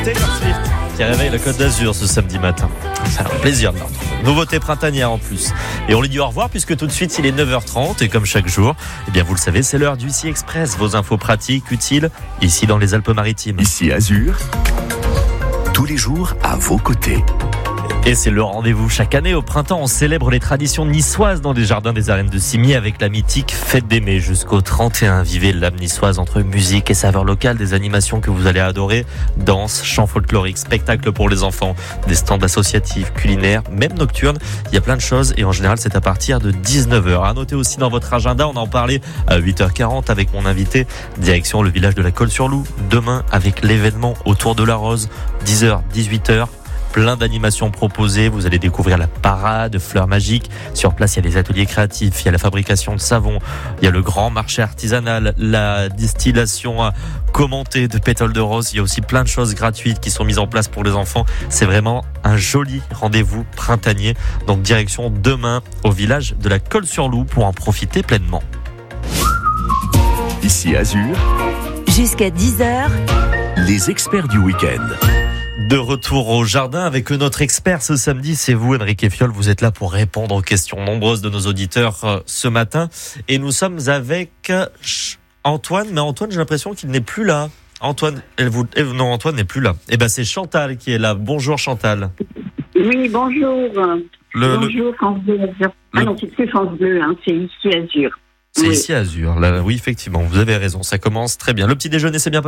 Taylor Swift qui réveille la Côte d'Azur ce samedi matin. C'est un plaisir de la retrouver. Nouveauté printanière en plus. Et on lui dit au revoir puisque tout de suite il est 9h30 et comme chaque jour, eh bien vous le savez, c'est l'heure du ICI Express. Vos infos pratiques, utiles, ici dans les Alpes-Maritimes. Ici Azur, tous les jours à vos côtés. Et c'est le rendez-vous chaque année. Au printemps, on célèbre les traditions niçoises dans les jardins des arènes de Cimier avec la mythique Fête des Mets jusqu'au 31. Vivez l'âme niçoise entre musique et saveurs locales, des animations que vous allez adorer, danse, chants folkloriques, spectacles pour les enfants, des stands associatifs, culinaires, même nocturnes. Il y a plein de choses et en général, c'est à partir de 19h. À noter aussi dans votre agenda, on en parlait à 8h40 avec mon invité, direction le village de la Colle-sur-Loup. Demain, avec l'événement autour de la Rose, 10h, 18h. Plein d'animations proposées, vous allez découvrir la parade, fleurs magiques. Sur place, il y a des ateliers créatifs, il y a la fabrication de savon, il y a le grand marché artisanal, la distillation commentée de pétales de rose. Il y a aussi plein de choses gratuites qui sont mises en place pour les enfants. C'est vraiment un joli rendez-vous printanier. Donc direction demain au village de la Colle-sur-Loup pour en profiter pleinement. Ici Azur, jusqu'à 10h, les experts du week-end. De retour au jardin avec notre expert ce samedi, c'est vous, Enrique Fiol. Vous êtes là pour répondre aux questions nombreuses de nos auditeurs ce matin. Et nous sommes avec Antoine. Mais Antoine, j'ai l'impression qu'il n'est plus là. Antoine, non, Antoine n'est plus là. Eh ben, c'est Chantal qui est là. Bonjour Chantal. Oui, bonjour. Bonjour, France Bleu Azur. Ah non, c'est plus France Bleu, hein, c'est ici Azur. C'est oui. ici Azur. Là, oui, effectivement, vous avez raison. Ça commence très bien. Le petit déjeuner, c'est bien passé.